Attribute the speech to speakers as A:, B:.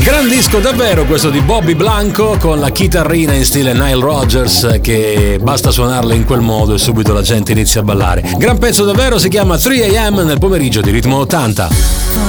A: Gran disco davvero questo di Bobby Blanco, con la chitarrina in stile Nile Rodgers, che basta suonarla in quel modo e subito la gente inizia a ballare. Gran pezzo davvero, si chiama 3 AM nel pomeriggio di Ritmo 80.